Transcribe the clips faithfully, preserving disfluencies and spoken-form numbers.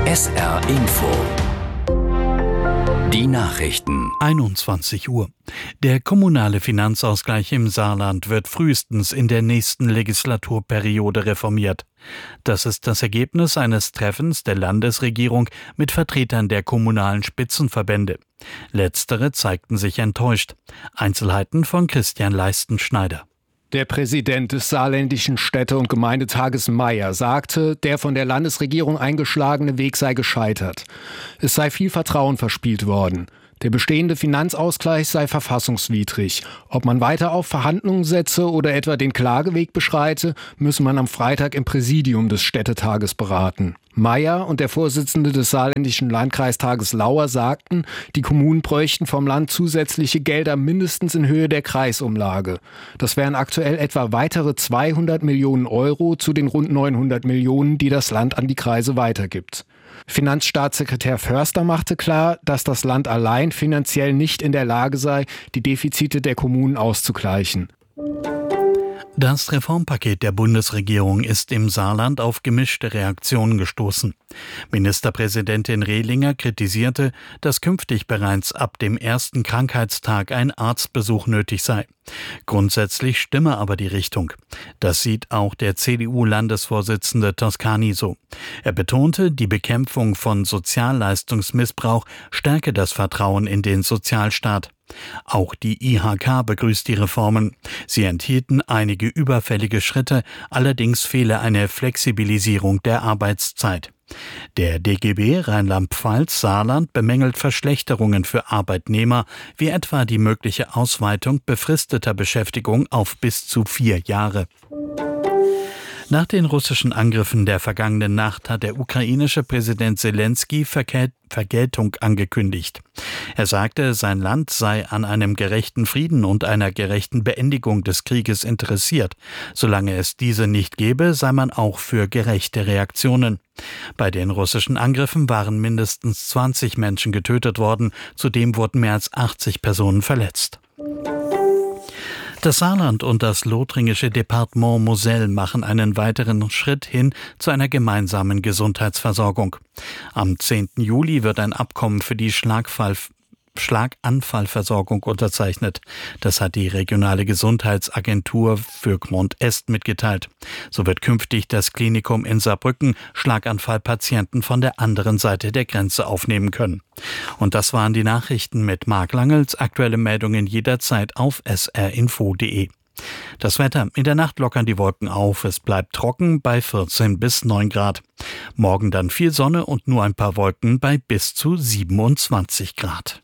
S R Info. Die Nachrichten. einundzwanzig Uhr. Der kommunale Finanzausgleich im Saarland wird frühestens in der nächsten Legislaturperiode reformiert. Das ist das Ergebnis eines Treffens der Landesregierung mit Vertretern der kommunalen Spitzenverbände. Letztere zeigten sich enttäuscht. Einzelheiten von Christian Leistenschneider. Der Präsident des saarländischen Städte- und Gemeindetages Meier sagte, der von der Landesregierung eingeschlagene Weg sei gescheitert. Es sei viel Vertrauen verspielt worden. Der bestehende Finanzausgleich sei verfassungswidrig. Ob man weiter auf Verhandlungen setze oder etwa den Klageweg beschreite, müsse man am Freitag im Präsidium des Städtetages beraten. Meier und der Vorsitzende des saarländischen Landkreistages Lauer sagten, die Kommunen bräuchten vom Land zusätzliche Gelder mindestens in Höhe der Kreisumlage. Das wären aktuell etwa weitere zweihundert Millionen Euro zu den rund neunhundert Millionen, die das Land an die Kreise weitergibt. Finanzstaatssekretär Förster machte klar, dass das Land allein finanziell nicht in der Lage sei, die Defizite der Kommunen auszugleichen. Das Reformpaket der Bundesregierung ist im Saarland auf gemischte Reaktionen gestoßen. Ministerpräsidentin Rehlinger kritisierte, dass künftig bereits ab dem ersten Krankheitstag ein Arztbesuch nötig sei. Grundsätzlich stimme aber die Richtung. Das sieht auch der C D U-Landesvorsitzende Toscani so. Er betonte, die Bekämpfung von Sozialleistungsmissbrauch stärke das Vertrauen in den Sozialstaat. Auch die I H K begrüßt die Reformen. Sie enthielten einige überfällige Schritte, allerdings fehle eine Flexibilisierung der Arbeitszeit. Der D G B Rheinland-Pfalz Saarland bemängelt Verschlechterungen für Arbeitnehmer, wie etwa die mögliche Ausweitung befristeter Beschäftigung auf bis zu vier Jahre. Nach den russischen Angriffen der vergangenen Nacht hat der ukrainische Präsident Zelensky Vergeltung angekündigt. Er sagte, sein Land sei an einem gerechten Frieden und einer gerechten Beendigung des Krieges interessiert. Solange es diese nicht gäbe, sei man auch für gerechte Reaktionen. Bei den russischen Angriffen waren mindestens zwanzig Menschen getötet worden, zudem wurden mehr als achtzig Personen verletzt. Das Saarland und das lothringische Departement Moselle machen einen weiteren Schritt hin zu einer gemeinsamen Gesundheitsversorgung. Am zehnten Juli wird ein Abkommen für die Schlagfall Schlaganfallversorgung unterzeichnet. Das hat die regionale Gesundheitsagentur für Grand Est mitgeteilt. So wird künftig das Klinikum in Saarbrücken Schlaganfallpatienten von der anderen Seite der Grenze aufnehmen können. Und das waren die Nachrichten mit Marc Langels. Aktuelle Meldungen jederzeit auf s r info punkt d e. Das Wetter. In der Nacht lockern die Wolken auf. Es bleibt trocken bei vierzehn bis neun Grad. Morgen dann viel Sonne und nur ein paar Wolken bei bis zu siebenundzwanzig Grad.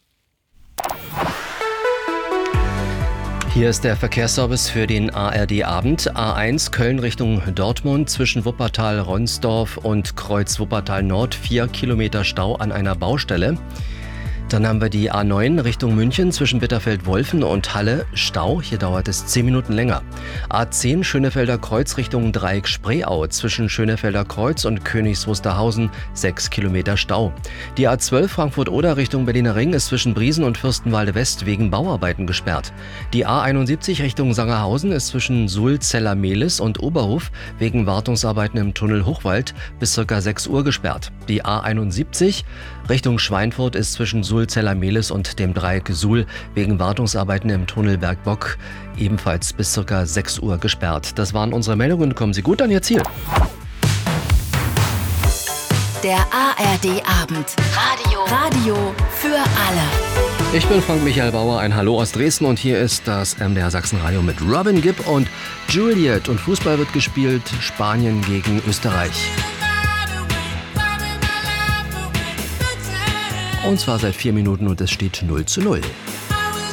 Hier ist der Verkehrsservice für den A R D-Abend. A eins Köln Richtung Dortmund zwischen Wuppertal, Ronsdorf und Kreuz Wuppertal Nord. Vier Kilometer Stau an einer Baustelle. Dann haben wir die A neun Richtung München zwischen Bitterfeld-Wolfen und Halle. Stau, hier dauert es zehn Minuten länger. A zehn Schönefelder Kreuz Richtung Dreieck Spreeau zwischen Schönefelder Kreuz und Königs Wusterhausen. sechs Kilometer Stau. Die A zwölf Frankfurt-Oder Richtung Berliner Ring ist zwischen Briesen und Fürstenwalde West wegen Bauarbeiten gesperrt. Die A einundsiebzig Richtung Sangerhausen ist zwischen Suhl-Zeller-Mehlis und Oberhof wegen Wartungsarbeiten im Tunnel Hochwald bis ca. sechs Uhr gesperrt. Die A einundsiebzig Richtung Schweinfurt ist zwischen Suhl-Zeller-Mehlis und dem Dreieck Suhl wegen Wartungsarbeiten im Tunnel Bergbock ebenfalls bis ca. sechs Uhr gesperrt. Das waren unsere Meldungen. Kommen Sie gut an Ihr Ziel. Der A R D-Abend. Radio. Radio für alle. Ich bin Frank Michael Bauer, ein Hallo aus Dresden und hier ist das M D R Sachsen-Radio mit Robin Gibb und Juliet. Und Fußball wird gespielt, Spanien gegen Österreich. Und zwar seit vier Minuten und es steht null zu null.